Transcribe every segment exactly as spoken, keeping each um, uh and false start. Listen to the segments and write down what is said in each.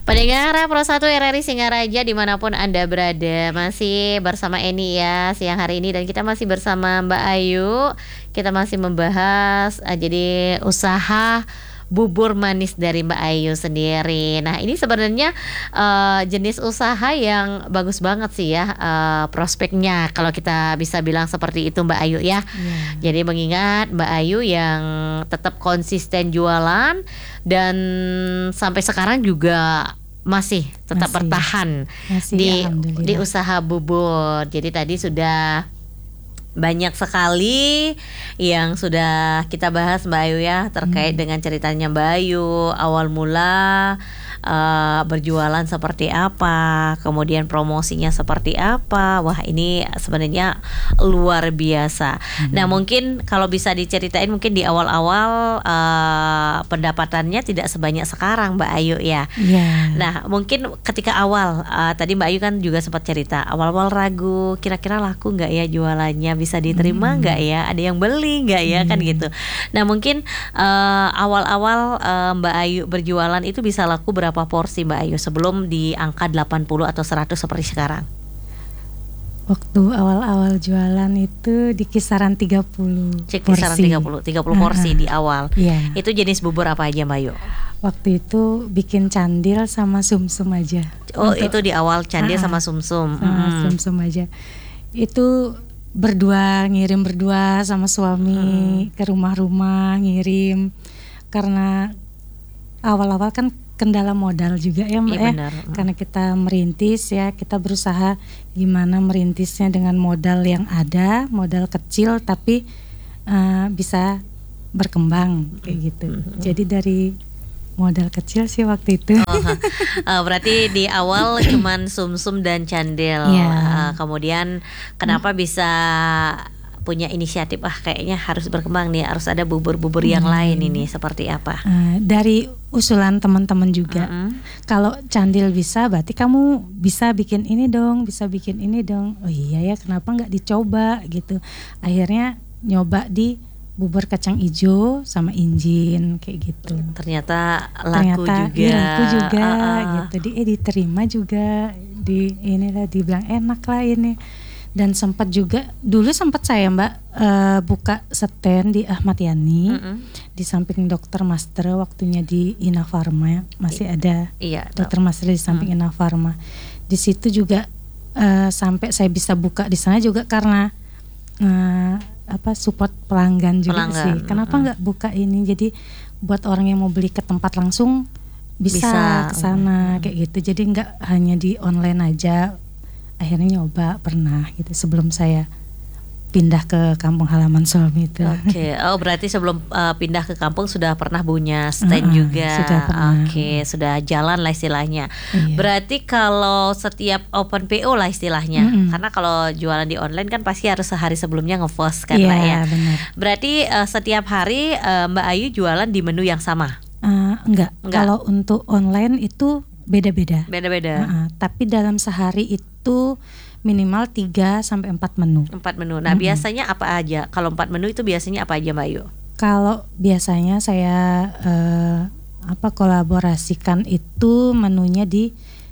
Pendengar Pro satu R R I Singaraja dimanapun Anda berada, masih bersama Eni ya siang hari ini, dan kita masih bersama Mbak Ayu. Kita masih membahas uh, jadi usaha bubur manis dari Mbak Ayu sendiri. Nah ini sebenarnya uh, jenis usaha yang bagus banget sih ya, uh, prospeknya kalau kita bisa bilang seperti itu Mbak Ayu ya. Yeah. Jadi mengingat Mbak Ayu yang tetap konsisten jualan dan sampai sekarang juga masih tetap masih, bertahan masih, di di usaha bubur. Jadi tadi sudah banyak sekali yang sudah kita bahas Mbak Ayu ya, terkait hmm. dengan ceritanya Mbak Ayu awal mula uh, berjualan seperti apa, kemudian promosinya seperti apa. Wah ini sebenarnya luar biasa. hmm. Nah mungkin kalau bisa diceritain mungkin di awal-awal uh, pendapatannya tidak sebanyak sekarang Mbak Ayu ya. yeah. Nah mungkin ketika awal uh, tadi Mbak Ayu kan juga sempat cerita awal-awal ragu, kira-kira laku nggak ya jualannya, bisa diterima nggak hmm. ya, ada yang beli nggak ya, hmm. kan gitu. Nah mungkin uh, awal-awal uh, Mbak Ayu berjualan itu bisa laku berapa porsi Mbak Ayu sebelum di angka delapan puluh atau seratus seperti sekarang? Waktu awal-awal jualan itu di kisaran tiga puluh kisaran porsi. tiga puluh tiga puluh porsi uh-huh. di awal. Yeah. Itu jenis bubur apa aja Mbak Ayu? Waktu itu bikin candil sama sumsum aja. Oh untuk, itu di awal candil uh-huh. sama sumsum. Sama hmm. sumsum aja. Itu berdua, ngirim berdua sama suami hmm. ke rumah-rumah ngirim, karena awal-awal kan kendala modal juga ya Mbak ya, ya. Hmm. Karena kita merintis ya, kita berusaha gimana merintisnya dengan modal yang ada, modal kecil tapi uh, bisa berkembang kayak gitu. Hmm. Jadi dari modal kecil sih waktu itu. Oh, uh, berarti di awal cuman sumsum dan candil. Yeah. Uh, kemudian kenapa hmm. bisa punya inisiatif ah kayaknya harus berkembang nih, harus ada bubur-bubur hmm. yang lain ini, seperti apa? Uh, dari usulan teman-teman juga. Uh-huh. Kalau candil bisa, berarti kamu bisa bikin ini dong, bisa bikin ini dong. Oh iya ya, kenapa nggak dicoba gitu. Akhirnya nyoba di bubur kacang ijo sama injin kayak gitu. Ternyata laku Ternyata, juga. Iya, laku juga uh-uh. gitu. Di eh diterima juga, di inilah dibilang enak lah ini. Dan sempat juga dulu sempat saya Mbak uh, buka stand di Ahmad Yani, uh-uh. di samping Dokter Master, waktunya di Ina Farma masih ada. Iya, Dokter Master di samping uh. Ina Farma. Di situ juga uh, sampai saya bisa buka di sana juga karena uh, apa support pelanggan juga pelanggan. sih. Kenapa nggak uh-uh. buka ini? Jadi buat orang yang mau beli ke tempat langsung bisa, bisa. ke sana uh-uh. kayak gitu. Jadi nggak hanya di online aja. Akhirnya nyoba pernah gitu sebelum saya pindah ke kampung halaman suami itu. Oke, okay. Oh berarti sebelum uh, pindah ke kampung sudah pernah punya stand uh-uh, juga. Sudah pernah. Oke, okay. sudah jalan lah istilahnya. Iya. Berarti kalau setiap open P O lah istilahnya, mm-hmm. karena kalau jualan di online kan pasti harus sehari sebelumnya ngepost kan Mbak ya. Benar. Berarti uh, setiap hari uh, Mbak Ayu jualan di menu yang sama? Uh, enggak. enggak. Kalau untuk online itu beda-beda. Beda-beda. Uh-uh. Tapi dalam sehari itu minimal tiga sampai empat menu. empat menu. Nah, mm-hmm. biasanya apa aja? Kalau empat menu itu biasanya apa aja Mbak Ayu? Kalau biasanya saya uh, apa kolaborasikan itu menunya di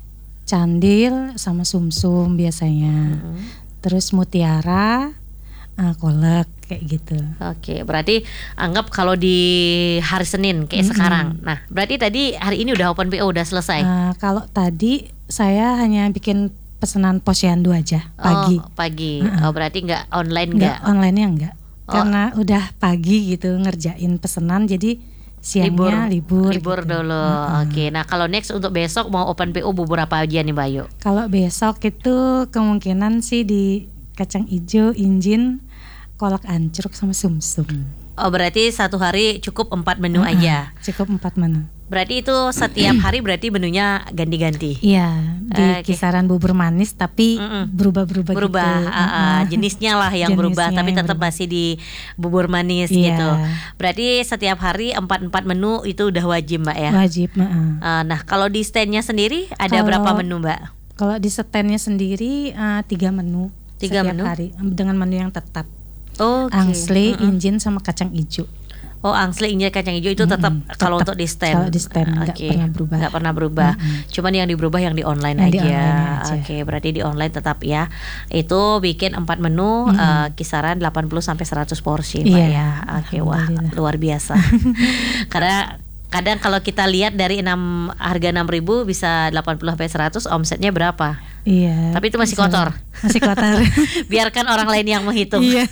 candil sama sumsum biasanya. Mm-hmm. Terus mutiara, uh, kolak kayak gitu. Oke, berarti anggap kalau di hari Senin kayak mm-hmm. sekarang. Nah, berarti tadi hari ini udah open P O, udah selesai. Uh, kalau tadi saya hanya bikin pesanan posyandu aja pagi. Oh, pagi. Uh-uh. Oh, berarti nggak online nggak? Online-nya nggak. Oh. Karena udah pagi gitu ngerjain pesanan, jadi siangnya libur. Libur, libur gitu. dulu. Uh-uh. Oke. Nah, kalau next untuk besok mau open P O bubur apa aja nih Mbak Ayu? Kalau besok itu kemungkinan sih di kacang ijo, injin, kolak ancuruk sama sumsum. Oh, berarti satu hari cukup empat menu uh-uh. aja. Cukup empat menu. Berarti itu setiap hari berarti menunya ganti-ganti. Iya, di okay. kisaran bubur manis tapi Mm-mm. berubah-berubah berubah, gitu. uh, uh, jenisnya lah yang jenisnya berubah tapi tetap berubah. Masih di bubur manis yeah. gitu. Berarti setiap hari empat-empat menu itu udah wajib Mbak ya? Wajib, uh. uh, Nah, kalau di standnya sendiri ada kalau, berapa menu Mbak? Kalau di standnya sendiri uh, tiga menu tiga setiap menu? hari dengan menu yang tetap. Okay. Angsle, uh-uh. injin sama kacang ijo. Oh, angslek injil kacang hijau itu tetap Mm-mm, kalau tetap untuk di stand. kalau di stand nggak Oke. pernah berubah. Nggak pernah berubah. Mm-mm. Cuman yang dirubah yang di online Yang di aja. online aja. Oke, berarti di online tetap ya. Itu bikin empat menu Mm-mm. eh, kisaran delapan puluh sampai seratus porsi, Mbak Iya, ya. Oke, wah, alhamdulillah. luar biasa. Karena kadang kalau kita lihat dari enam harga enam ribu bisa delapan puluh sampai seratus, omsetnya berapa? Iya. Tapi itu masih Bisa. kotor. Masih kotor. Biarkan orang lain yang menghitung. Iya.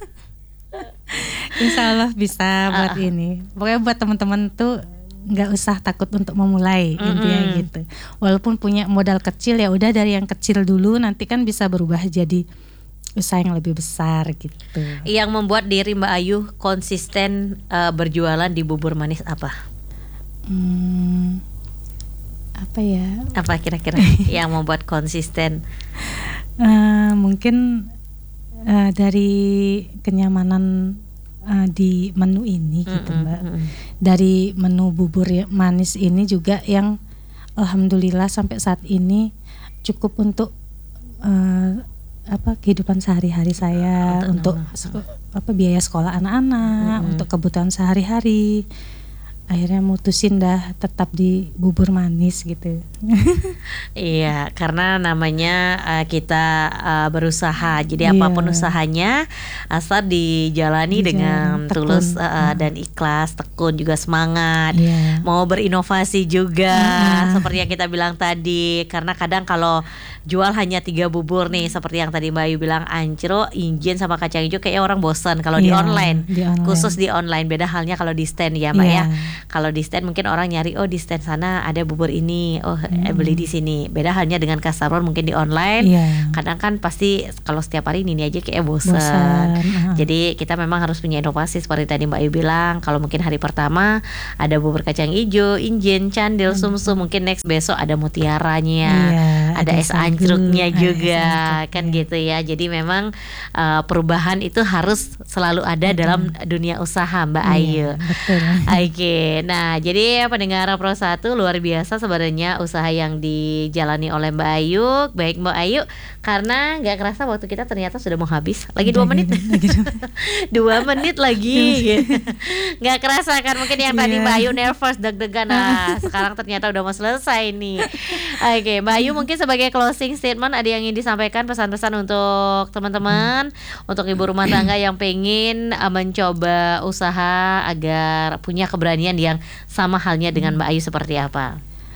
Insya Allah bisa buat Ah. ini. Pokoknya buat teman-teman tuh nggak usah takut untuk memulai, Mm-mm. intinya gitu. Walaupun punya modal kecil ya udah dari yang kecil dulu, nanti kan bisa berubah jadi usaha yang lebih besar gitu. Yang membuat diri Mbak Ayu konsisten eh, berjualan di bubur manis apa? Hmm, apa ya? Apa kira-kira yang membuat konsisten? Eh, mungkin eh, dari kenyamanan eh, di menu ini gitu, Mm-mm, Mbak. mm-mm. Dari menu bubur ya- manis ini juga yang alhamdulillah sampai saat ini cukup untuk eh, apa kehidupan sehari-hari saya, Untuk untuk nama. seko- apa biaya sekolah anak-anak, Mm-mm. untuk kebutuhan sehari-hari. Akhirnya mutusin dah tetap di bubur manis gitu. Iya, karena namanya eh, kita eh, berusaha. Jadi Iya. apapun usahanya asal dijalani Dijalani, dengan tekun. tulus eh, Hmm. dan ikhlas, tekun juga semangat. Iya. Mau berinovasi juga Ah. seperti yang kita bilang tadi. Karena kadang kalau jual hanya tiga bubur nih seperti yang tadi Mbak Ayu bilang, ancro, injen sama kacang hijau, kayaknya orang bosan kalau di Iya, online. di online. Khusus di online, beda halnya kalau di stand ya Mbak Iya. ya. Kalau di stand mungkin orang nyari, oh di stand sana ada bubur ini, oh eh, Hmm. beli di sini. Beda halnya dengan customer mungkin di online. Iya. Kadang kan pasti kalau setiap hari ini, ini aja kayak bosan. Bosan, ah. Jadi kita memang harus punya inovasi seperti tadi Mbak Ayu bilang. Kalau mungkin hari pertama ada bubur kacang hijau, injen, candil, sumsum. Mungkin next besok ada mutiaranya, Iya, ada es sagu, anjruknya ada es juga, anjruk, kan iya. gitu ya. Jadi memang uh, perubahan itu harus selalu ada dalam dunia usaha Mbak Ayu. Iya, betul. Oke, nah jadi pendengar Pro satu luar biasa sebenarnya usaha yang dijalani oleh Mbak Ayu. Baik Mbak Ayu, karena nggak kerasa waktu kita ternyata sudah mau habis. Lagi dua Lagi- menit, lagi dua- dua menit lagi. Nggak kerasa kan? Mungkin yang tadi Iya. Mbak Ayu nervous, deg-degan. Nah, sekarang ternyata udah mau selesai nih. Oke, Mbak Ayu mungkin sebagai closing statement ada yang ingin disampaikan, pesan-pesan untuk teman-teman, untuk ibu rumah tangga yang pengen uh, mencoba usaha agar punya keberanian yang sama halnya dengan Mbak Ayu seperti apa?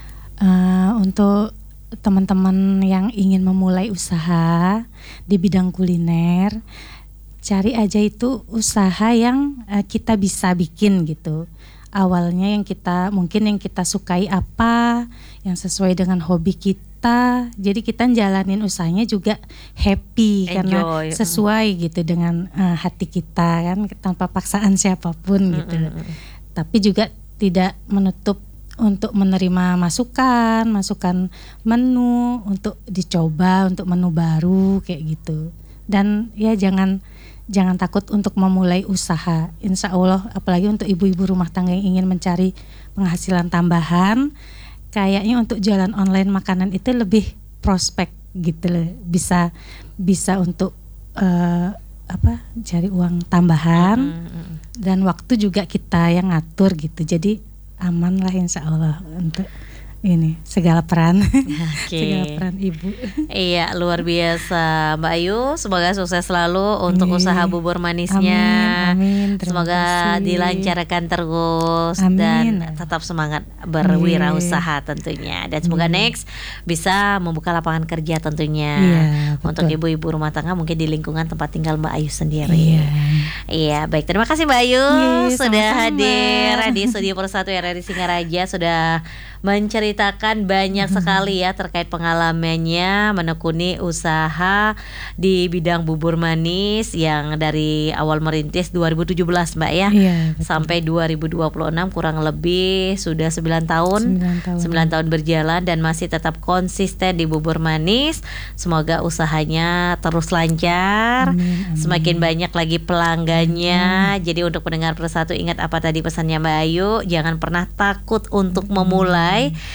Eh, untuk teman-teman yang ingin memulai usaha di bidang kuliner, cari aja itu usaha yang eh, kita bisa bikin gitu. Awalnya yang kita mungkin yang kita sukai apa, yang sesuai dengan hobi kita. Jadi kita jalanin usahanya juga happy karena Enjoy. sesuai gitu dengan eh, hati kita kan, tanpa paksaan siapapun gitu. Mm, mm, mm. Tapi juga tidak menutup untuk menerima masukan, masukan menu untuk dicoba untuk menu baru kayak gitu. Dan ya jangan jangan takut untuk memulai usaha. Insya Allah, apalagi untuk ibu-ibu rumah tangga yang ingin mencari penghasilan tambahan, kayaknya untuk jualan online makanan itu lebih prospek gitu loh. Bisa bisa untuk eh, apa? Cari uang tambahan. Mm, mm, mm. Dan waktu juga kita yang ngatur gitu, jadi aman lah insya Allah untuk ini segala peran, Oke. segala peran ibu. Iya, luar biasa Mbak Ayu. Semoga sukses selalu untuk Amin. usaha bubur manisnya. Amin, amin. Terima Semoga kasih. dilancarkan terus Amin. dan tetap semangat berwirausaha tentunya. Dan semoga next bisa membuka lapangan kerja tentunya. Iya, Untuk betul. ibu-ibu rumah tangga mungkin di lingkungan tempat tinggal Mbak Ayu sendiri. Iya. Iya, baik. Terima kasih Mbak Ayu Iya, sudah sama-sama. hadir di Studio Pro satu R R I Singaraja, sudah menceritakan banyak sekali ya terkait pengalamannya menekuni usaha di bidang bubur manis yang dari awal merintis dua ribu tujuh belas Mbak ya. Iya, betul. Sampai dua ribu dua puluh enam kurang lebih sudah sembilan tahun. Sembilan tahun. sembilan tahun berjalan dan masih tetap konsisten di bubur manis. Semoga usahanya terus lancar. Amin, amin. Semakin banyak lagi pelanggannya. Jadi untuk pendengar Pro satu ingat apa tadi pesannya Mbak Ayu, jangan pernah takut untuk memulai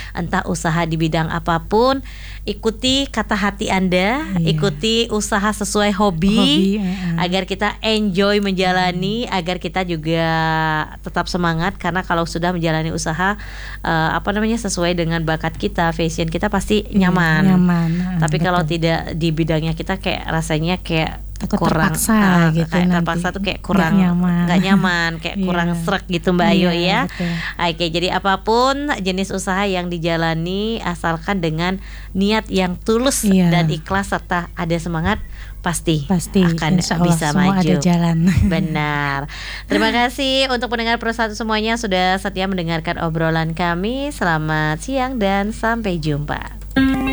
entah usaha di bidang apapun, ikuti kata hati Anda, Iya. ikuti usaha sesuai hobi, Hobi, uh-uh. agar kita enjoy menjalani, agar kita juga tetap semangat, karena kalau sudah menjalani usaha uh, apa namanya sesuai dengan bakat kita, passion kita pasti nyaman. Iya, nyaman. Uh, Tapi kalau betul. tidak di bidangnya kita kayak rasanya kayak Takut kurang terpaksa ah, gitu kayak nanti. terpaksa tuh kayak Nggak kurang nyaman. nggak nyaman, kayak Iya. kurang srek gitu Mbak Ayu Iya, ya. betul. Oke, jadi apapun jenis usaha yang dijalani asalkan dengan niat yang tulus Iya. dan ikhlas serta ada semangat, pasti, Pasti akan insya Allah bisa semua maju. ada jalan. Benar. Terima kasih untuk pendengar Persatu semuanya sudah setia mendengarkan obrolan kami. Selamat siang dan sampai jumpa.